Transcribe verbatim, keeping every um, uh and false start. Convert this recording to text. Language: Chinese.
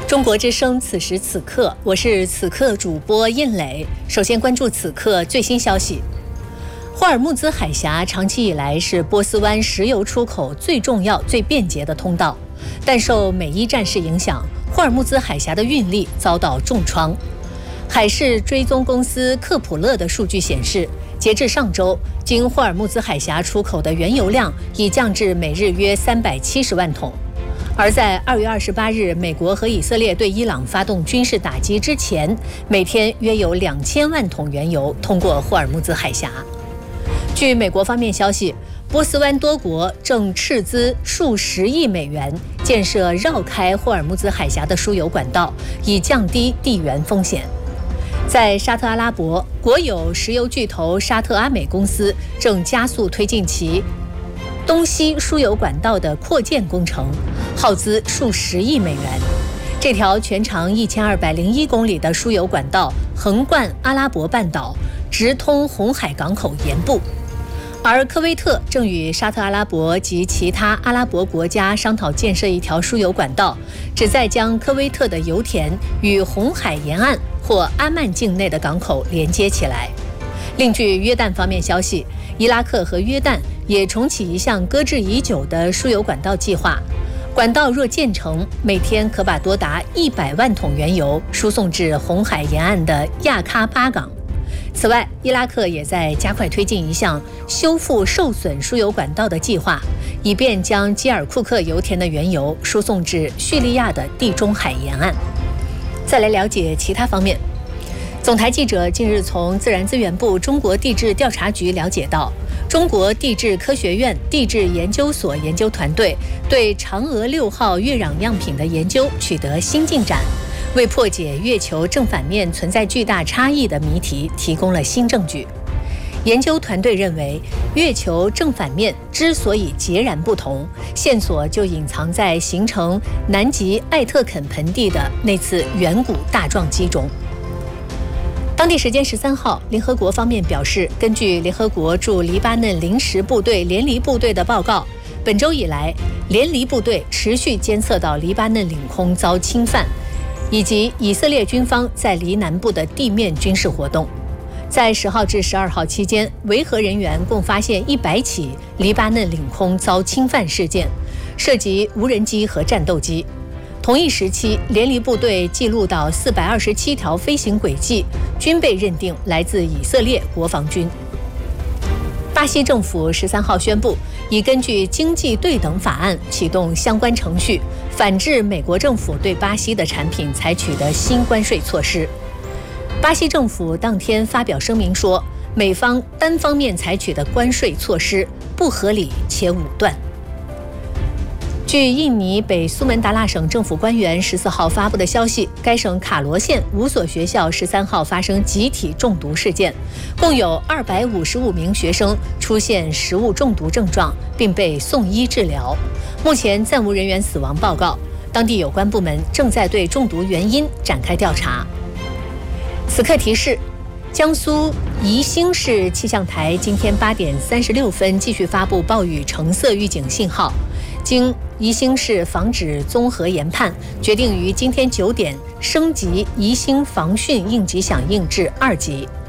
中国之声，此时此刻，我是此刻主播印磊。首先关注此刻最新消息。霍尔木兹海峡长期以来是波斯湾石油出口最重要、最便捷的通道，但受美伊战事影响，霍尔木兹海峡的运力遭到重创。海事追踪公司克普勒的数据显示，截至上周，经霍尔木兹海峡出口的原油量已降至每日约三百七十万桶。而在二月二十八日，美国和以色列对伊朗发动军事打击之前，每天约有两千万桶原油通过霍尔木兹海峡。据美国方面消息，波斯湾多国正斥资数十亿美元建设绕开霍尔木兹海峡的输油管道，以降低地缘风险。在沙特阿拉伯，国有石油巨头沙特阿美公司正加速推进其东西输油管道的扩建工程，耗资数十亿美元。这条全长一千二百零一公里的输油管道横贯阿拉伯半岛，直通红海港口沿部。而科威特正与沙特阿拉伯及其他阿拉伯国家商讨建设一条输油管道，旨在将科威特的油田与红海沿岸或阿曼境内的港口连接起来。另据约旦方面消息，伊拉克和约旦也重启一项搁置已久的输油管道计划。管道若建成，每天可把多达一百万桶原油输送至红海沿岸的亚喀巴港。此外，伊拉克也在加快推进一项修复受损输油管道的计划，以便将基尔库克油田的原油输送至叙利亚的地中海沿岸。再来了解其他方面。总台记者近日从自然资源部中国地质调查局了解到，中国地质科学院地质研究所研究团队对嫦娥六号月壤样品的研究取得新进展，为破解月球正反面存在巨大差异的谜题提供了新证据。研究团队认为，月球正反面之所以截然不同，线索就隐藏在形成南极艾特肯盆地的那次远古大撞击中。当地时间十三号，联合国方面表示，根据联合国驻黎巴嫩临时部队联黎部队的报告，本周以来，联黎部队持续监测到黎巴嫩领空遭侵犯，以及以色列军方在黎南部的地面军事活动。在十号至十二号期间，维和人员共发现一百起黎巴嫩领空遭侵犯事件，涉及无人机和战斗机。同一时期，联黎部队记录到四百二十七条飞行轨迹，均被认定来自以色列国防军。巴西政府十三号宣布，已根据经济对等法案启动相关程序，反制美国政府对巴西的产品采取的新关税措施。巴西政府当天发表声明说，美方单方面采取的关税措施不合理且武断。据印尼北苏门答腊省政府官员十四号发布的消息，该省卡罗县五所学校十三号发生集体中毒事件，共有二百五十五名学生出现食物中毒症状，并被送医治疗。目前暂无人员死亡报告，当地有关部门正在对中毒原因展开调查。此刻提示，江苏宜兴市气象台今天八点三十六分继续发布暴雨橙色预警信号。经宜兴市防止综合研判，决定于今天九点升级宜兴防汛应急响应至二级。